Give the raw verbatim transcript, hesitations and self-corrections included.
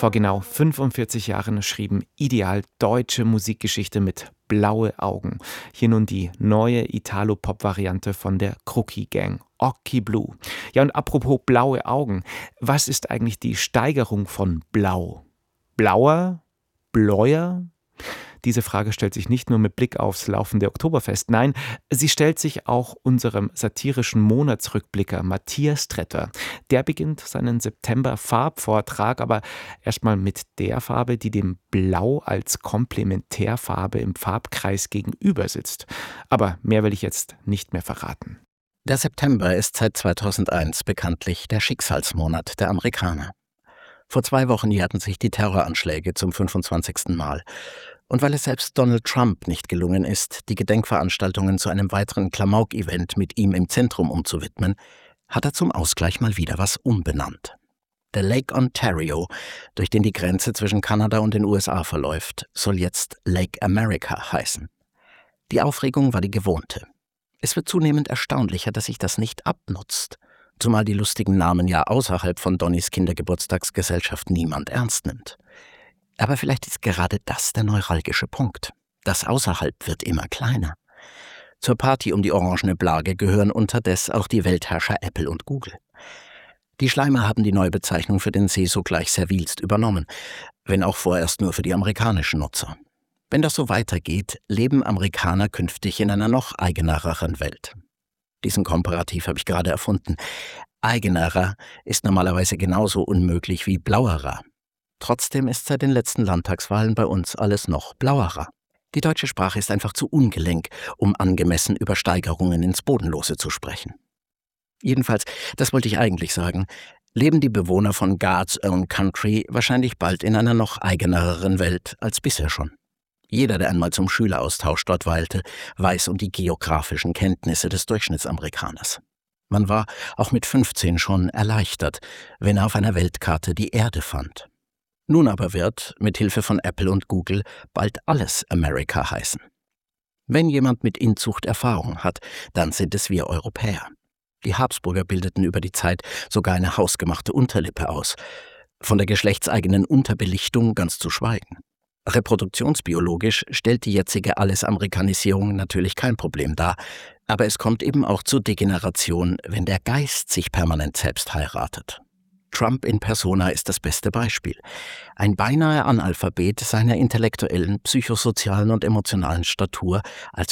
Vor genau fünfundvierzig Jahren schrieben Ideal deutsche Musikgeschichte mit Blaue Augen. Hier nun die neue Italo-Pop-Variante von der Crookie Gang, Occhi Blu. Ja, und apropos blaue Augen, was ist eigentlich die Steigerung von Blau? Blauer? Bläuer? Diese Frage stellt sich nicht nur mit Blick aufs laufende Oktoberfest, nein, sie stellt sich auch unserem satirischen Monatsrückblicker Matthias Tretter. Der beginnt seinen September-Farbvortrag aber erstmal mit der Farbe, die dem Blau als Komplementärfarbe im Farbkreis gegenüber sitzt. Aber mehr will ich jetzt nicht mehr verraten. Der September ist seit zweitausendeins bekanntlich der Schicksalsmonat der Amerikaner. Vor zwei Wochen jährten sich die Terroranschläge zum fünfundzwanzigsten Mal. Und weil es selbst Donald Trump nicht gelungen ist, die Gedenkveranstaltungen zu einem weiteren Klamauk-Event mit ihm im Zentrum umzuwidmen, hat er zum Ausgleich mal wieder was umbenannt. Der Lake Ontario, durch den die Grenze zwischen Kanada und den U S A verläuft, soll jetzt Lake America heißen. Die Aufregung war die gewohnte. Es wird zunehmend erstaunlicher, dass sich das nicht abnutzt, zumal die lustigen Namen ja außerhalb von Donnys Kindergeburtstagsgesellschaft niemand ernst nimmt. Aber vielleicht ist gerade das der neuralgische Punkt. Das Außerhalb wird immer kleiner. Zur Party um die orangene Plage gehören unterdes auch die Weltherrscher Apple und Google. Die Schleimer haben die Neubezeichnung für den See sogleich servilst übernommen, wenn auch vorerst nur für die amerikanischen Nutzer. Wenn das so weitergeht, leben Amerikaner künftig in einer noch eigenereren Welt. Diesen Komparativ habe ich gerade erfunden. Eigenerer ist normalerweise genauso unmöglich wie blauerer. Trotzdem ist seit den letzten Landtagswahlen bei uns alles noch blauerer. Die deutsche Sprache ist einfach zu ungelenk, um angemessen über Steigerungen ins Bodenlose zu sprechen. Jedenfalls, das wollte ich eigentlich sagen, leben die Bewohner von God's Own Country wahrscheinlich bald in einer noch eigenereren Welt als bisher schon. Jeder, der einmal zum Schüleraustausch dort weilte, weiß um die geografischen Kenntnisse des Durchschnittsamerikaners. Man war auch mit fünfzehn schon erleichtert, wenn er auf einer Weltkarte die Erde fand. Nun aber wird, mit Hilfe von Apple und Google, bald alles America heißen. Wenn jemand mit Inzucht Erfahrung hat, dann sind es wir Europäer. Die Habsburger bildeten über die Zeit sogar eine hausgemachte Unterlippe aus. Von der geschlechtseigenen Unterbelichtung ganz zu schweigen. Reproduktionsbiologisch stellt die jetzige Allesamerikanisierung natürlich kein Problem dar, aber es kommt eben auch zur Degeneration, wenn der Geist sich permanent selbst heiratet. Trump in persona ist das beste Beispiel. Ein beinahe Analphabet seiner intellektuellen, psychosozialen und emotionalen Statur als